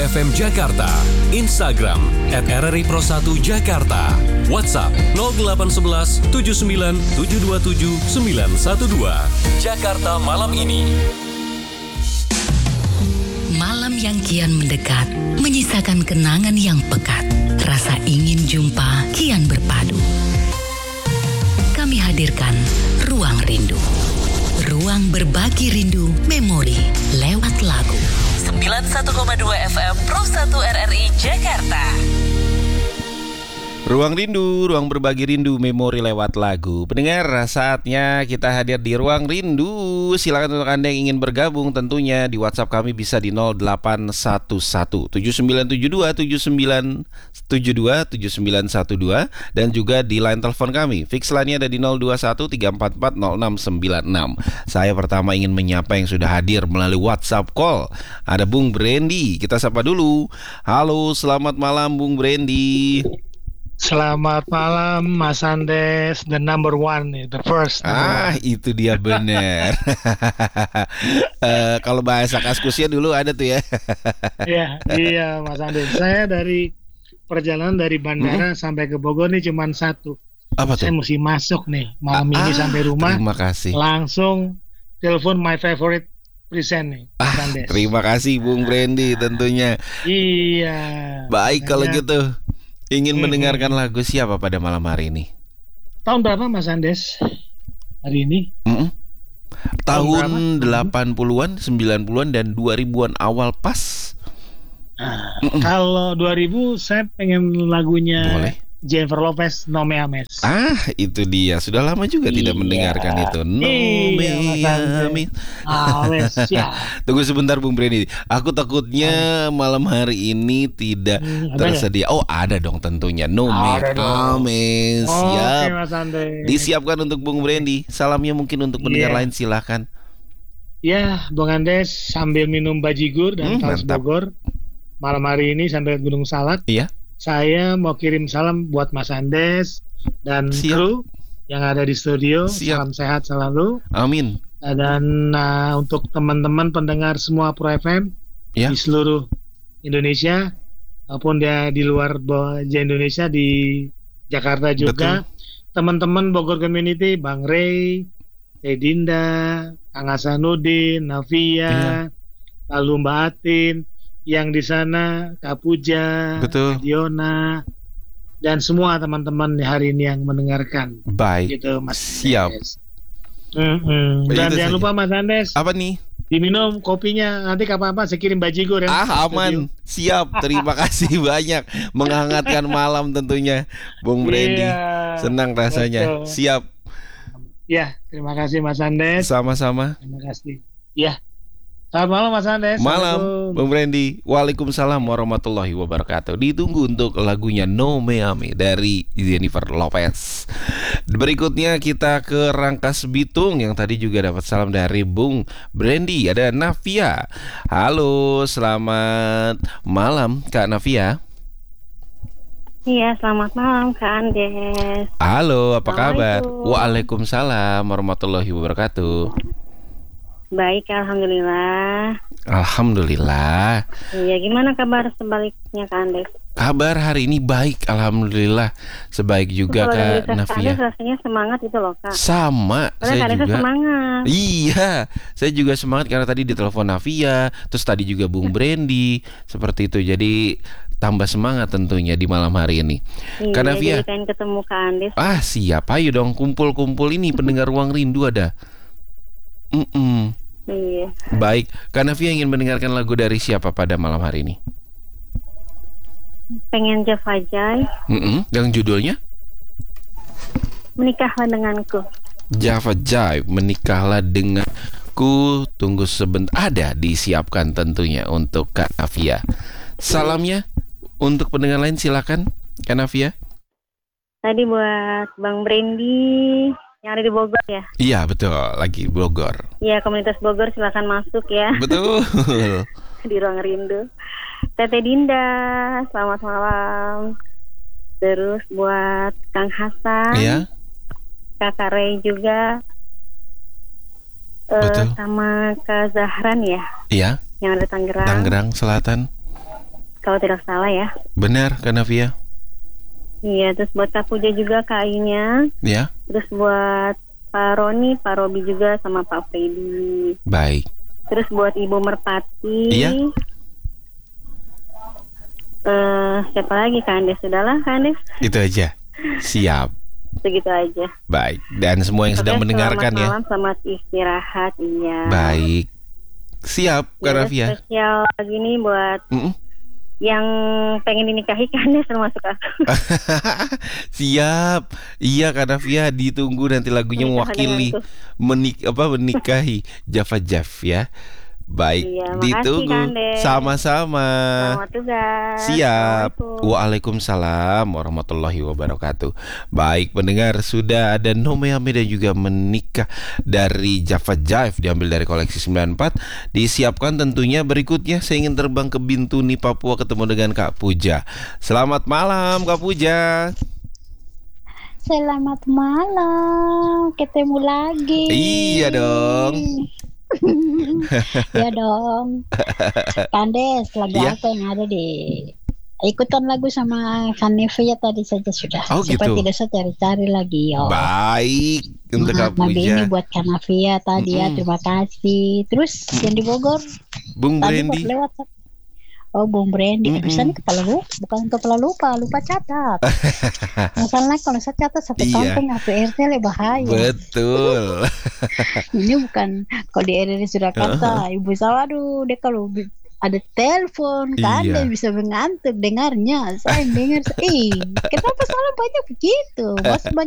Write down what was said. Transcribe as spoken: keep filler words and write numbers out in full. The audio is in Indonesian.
F M Jakarta, Instagram at R R I Pro satu Jakarta, WhatsApp nol delapan satu satu tujuh sembilan tujuh dua tujuh sembilan satu dua. Jakarta malam ini. Malam yang kian mendekat, menyisakan kenangan yang pekat. Rasa ingin jumpa kian berpadu. Kami hadirkan Ruang Rindu. Ruang berbagi rindu memori lewat lagu. sembilan puluh satu koma dua F M Pro satu R R I Jakarta. Ruang Rindu, ruang berbagi rindu memori lewat lagu. Pendengar, saatnya kita hadir di Ruang Rindu. Silakan untuk Anda yang ingin bergabung tentunya di WhatsApp kami bisa di nol delapan satu satu tujuh sembilan tujuh dua tujuh sembilan tujuh dua tujuh sembilan satu dua dan juga di line telepon kami. Fix line-nya ada di nol dua satu tiga empat empat nol enam sembilan enam. Saya pertama ingin menyapa yang sudah hadir melalui WhatsApp call. Ada Bung Brandy. Kita sapa dulu. Halo, selamat malam Bung Brandy. Selamat malam Mas Andes, the number one, the first. Ah, one. Itu dia benar. uh, kalau bahasa kaskusnya dulu ada tuh ya. Iya, iya Mas Andes. Saya dari perjalanan dari bandara hmm? sampai ke Bogor nih cuma satu. Apa tuh? Saya mesti masuk nih malam ah, ini sampai rumah. Terima kasih. Langsung telepon my favorite present nih, Mas ah, Andes. Terima kasih Bung Brandy tentunya. Iya. Baik kalau gitu. Ingin hmm. mendengarkan hmm. lagu siapa pada malam hari ini? Tahun berapa Mas Andes hari ini? Mm-mm. Tahun delapan puluhan, sembilan puluhan dan dua ribuan awal pas. Nah, kalau dua ribu saya pengen lagunya Boleh. Jennifer Lopez, No Me Ames. Ah, itu dia. Sudah lama juga iya. tidak mendengarkan itu. No Me Ames. Ames, ya. Tunggu sebentar Bung Brandy. Aku takutnya malam hari ini tidak hmm, tersedia. Ya? Oh, ada dong tentunya. No Me Ames. Oh, siap. Okay, Disiapkan untuk Bung Brandy. Salamnya mungkin untuk pendengar yeah. lain, silahkan. Ya, Bung Andes sambil minum bajigur dan hmm, taus Bogor. Malam hari ini sampai Gunung Salak. Iya. Saya mau kirim salam buat Mas Andes dan Siap. kru yang ada di studio. Siap. Salam sehat selalu. Amin. Dan uh, untuk teman-teman pendengar semua Pro F M ya. Di seluruh Indonesia maupun dia di luar Indonesia di Jakarta juga. Betul. Teman-teman Bogor Community, Bang Ray, Teh Dinda, Kang Hasanuddin, Navia, ya. Lalu Mbak Atin. Yang di sana Kak Puja, Kak Diona, dan semua teman-teman hari ini yang mendengarkan. Baik, gitu, Mas siap. Mm-hmm. Dan jangan saja. lupa Mas Andes. Apa nih? Diminum kopinya, nanti apa-apa saya kirim bajigur ya. Ah, aman, siap. Terima kasih banyak, menghangatkan malam tentunya, Bung Brandy. Iya, senang rasanya. Betul. Siap. Ya, terima kasih Mas Andes. Sama-sama. Terima kasih. Ya. Selamat malam Mas Andes. Malam Bung Brandy. Waalaikumsalam warahmatullahi wabarakatuh. Ditunggu untuk lagunya No Me Ames dari Jennifer Lopez. Berikutnya kita ke Rangkas Bitung yang tadi juga dapat salam dari Bung Brandy. Ada Navia. Halo, selamat malam Kak Navia. Iya, selamat malam Kak Andes. Halo, apa kabar? Waalaikumsalam warahmatullahi wabarakatuh. Baik, alhamdulillah. Alhamdulillah. Iya, gimana kabar sebaliknya Kak Andes? Kabar hari ini baik, alhamdulillah. Sebaik juga Kak Navia. Kak rasanya semangat itu loh Kak. Sama, karena saya juga semangat. Iya, saya juga semangat karena tadi ditelepon Navia, terus tadi juga Bung Brandy, seperti itu. Jadi tambah semangat tentunya di malam hari ini. Iya, Kak Navia. Jadi pengen ketemu Kak Andes. Ah, siap. Ayo dong kumpul-kumpul ini pendengar Ruang Rindu ada. Mm-mm. Iya. Baik, Kak Navia ingin mendengarkan lagu dari siapa pada malam hari ini? Pengen Java Jai. Mm-mm. Yang judulnya? Menikahlah denganku. Java Jai, menikahlah denganku. Tunggu sebentar, ada disiapkan tentunya untuk Kak Navia. Salamnya untuk pendengar lain silakan Kak Navia. Tadi buat Bang Brandy yang ada di Bogor ya? Iya betul, lagi Bogor. Iya, komunitas Bogor silakan masuk ya. Betul. Di Ruang Rindu. Tete Dinda, selamat malam. Terus buat Kang Hasan, iya. Kakak Ray juga, uh, sama Kak Zahran ya? Iya. Yang ada Tangerang. Tangerang Selatan. kalau tidak salah ya. Benar, Kak Navia. Iya, terus buat Kak Puja juga Kak Ayunya. Ya. Terus buat Pak Roni, Pak Robi juga sama Pak Freddy. Baik. Terus buat Ibu Merpati. Iya. Uh, siapa lagi Kak Andes? Sudahlah Kak Andes. Itu aja. Siap. Segitu aja. Baik. Dan semua yang sedang Oke, mendengarkan selamat ya. Malam, selamat istirahat. Iya. Baik. Siap, Kak Ya, Navia. spesial gini buat Mm-mm. yang pengen dinikahi Kak Andes termasuk aku. Siap. Iya, Kak Navia, ditunggu nanti lagunya Menikah mewakili denganku. menik apa menikahi Java Jeff ya. Baik, Iya, makasih, ditunggu. Kak Andes. Sama-sama. Selamat tugas. Siap. Assalamualaikum. Waalaikumsalam warahmatullahi wabarakatuh. Baik pendengar, sudah ada Nomeame dan juga Menikah dari Java Jive, diambil dari koleksi sembilan puluh empat. Disiapkan tentunya berikutnya. Saya ingin terbang ke Bintuni, Papua, ketemu dengan Kak Puja. Selamat malam Kak Puja. Selamat malam, ketemu lagi. Iya dong. Ya dong. Kandes, lagu Iya. apa yang ada di ikutan lagu sama Kanevia tadi saja sudah. Oh, Supaya gitu. tidak usah cari-cari lagi yo. Baik untuk Nah, Kak lagu ini Puja. buat Kanavia tadi ya, Mm-mm. terima kasih. Terus yang di Bogor Bung tadi Brandy. buat lewat. Oh, Bung Brandy, Mm-mm. bisa nih kepala lupa, bukan kepala lupa, lupa catat. Masalahnya kalau saya catat satu Iya. kampung atau R T lebih bahaya. Betul. Ini bukan kalau di R R I Surakarta, Ibu saya aduh, dia kalau bi- ada telepon kan Iya. dia bisa mengantuk dengarnya. Saya dengar, ih, kenapa salah banyak begitu? Mas